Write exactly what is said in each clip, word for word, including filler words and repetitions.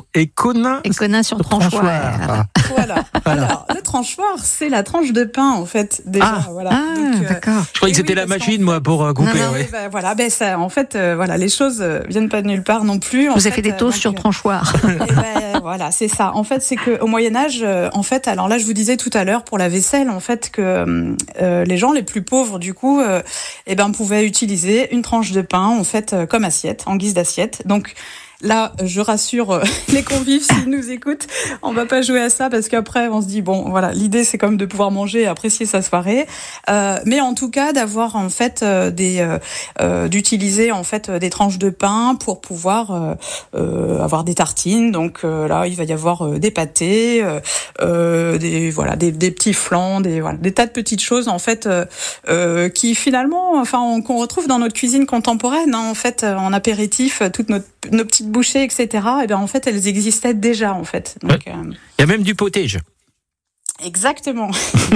et Conin. Et Conin sur tranchoir. tranchoir. Voilà. Alors, le tranchoir, c'est la tranche de pain, en fait, déjà. Ah, voilà. ah Donc, euh, d'accord. Je croyais que et c'était oui, la parce machine, qu'en moi, pour euh, couper. Non, non, ouais. bah, voilà, ben ça, en fait, euh, voilà, les choses euh, viennent pas de nulle part non plus. En Vous avez fait, fait des toasts euh, sur donc, tranchoir. Eh ben, voilà, c'est ça. En fait, c'est que au Moyen Âge, euh, en fait, alors là, je vous disais tout à l'heure pour la vaisselle, en fait, que euh, les gens les plus pauvres, du coup, euh, eh ben, pouvaient utiliser une tranche de pain, en fait, euh, comme assiette, en guise d'assiette. Donc là, je rassure euh, les convives s'ils nous écoutent, on va pas jouer à ça parce qu'après, on se dit bon, voilà, l'idée c'est quand même de pouvoir manger et apprécier sa soirée, euh, mais en tout cas d'avoir en fait euh, des, euh, euh, d'utiliser en fait des tranches de pain pour pouvoir euh, euh, avoir des tartines. Donc euh, là, il va y avoir euh, des pâtés, euh, euh, des voilà, des, des petits flancs, des voilà, des tas de petites choses en fait euh, euh, qui finalement, enfin, on, qu'on retrouve dans notre cuisine contemporaine, hein, en fait, en apéritif, toutes nos, nos petites bouchées, et cetera. Et bien en fait, elles existaient déjà en fait. Donc, ouais. euh, Il y a même du potage. Exactement.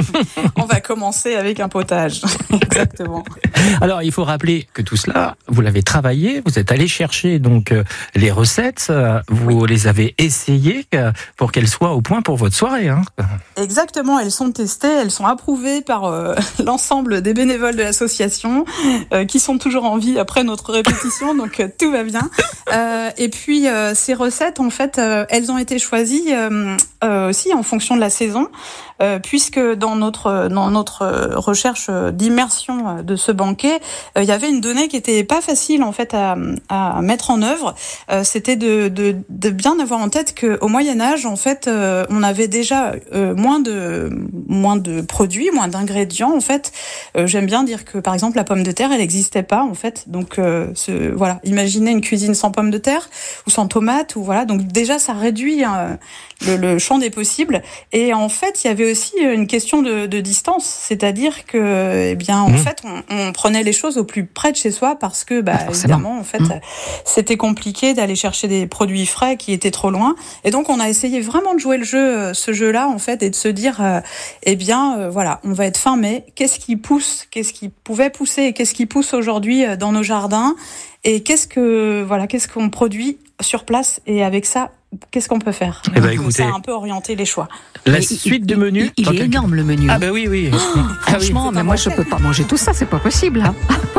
On va commencer avec un potage. Exactement. Alors, il faut rappeler que tout cela, vous l'avez travaillé, vous êtes allé chercher donc euh, les recettes, euh, vous oui. les avez essayées euh, pour qu'elles soient au point pour votre soirée. Hein. Exactement, elles sont testées, elles sont approuvées par euh, l'ensemble des bénévoles de l'association euh, qui sont toujours en vie après notre répétition, donc euh, tout va bien. Euh, et puis, euh, ces recettes, en fait, euh, elles ont été choisies euh, euh, aussi en fonction de la saison. Euh, puisque dans notre dans notre recherche d'immersion de ce banquet, euh, il y avait une donnée qui était pas facile en fait à, à mettre en œuvre. Euh, c'était de, de de bien avoir en tête que au Moyen Âge, en fait, euh, on avait déjà euh, moins de moins de produits, moins d'ingrédients. En fait, euh, j'aime bien dire que par exemple la pomme de terre, elle n'existait pas en fait. Donc euh, ce, voilà, imaginez une cuisine sans pommes de terre ou sans tomates ou voilà. Donc déjà ça réduit hein, le, le champ des possibles. Et en fait, il y avait aussi une question de, de distance, c'est-à-dire que, eh bien, en mmh. fait, on, on prenait les choses au plus près de chez soi parce que, bah, évidemment, en fait, mmh. c'était compliqué d'aller chercher des produits frais qui étaient trop loin. Et donc, on a essayé vraiment de jouer le jeu, ce jeu-là, en fait, et de se dire, euh, eh bien, euh, voilà, on va être fin mai. Qu'est-ce qui pousse, qu'est-ce qui pouvait pousser et qu'est-ce qui pousse aujourd'hui dans nos jardins et qu'est-ce que, voilà, qu'est-ce qu'on produit sur place et avec ça. Qu'est-ce qu'on peut faire ? Eh ben, écoutez, ça a un peu orienté les choix. La il, suite du menu. Il, il est énorme le menu. Ah ben oui, oui. Oh, franchement, oui, mais moi je peux pas manger tout ça, c'est pas possible. Hein.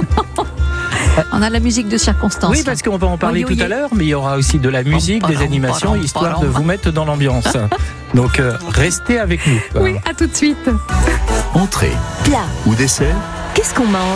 On a la musique de circonstance. Oui, parce qu'on va en parler oui, oui, tout oui. à l'heure, mais il y aura aussi de la musique, des animations, histoire de vous mettre dans l'ambiance. Donc euh, restez avec nous. Oui, à tout de suite. Entrée, plat ou dessert, qu'est-ce qu'on mange ?